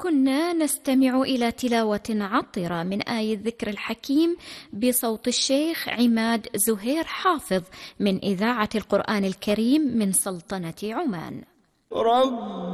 كنا نستمع إلى تلاوة عطرة من آية الذكر الحكيم بصوت الشيخ عماد زهير حافظ من إذاعة القرآن الكريم من سلطنة عمان.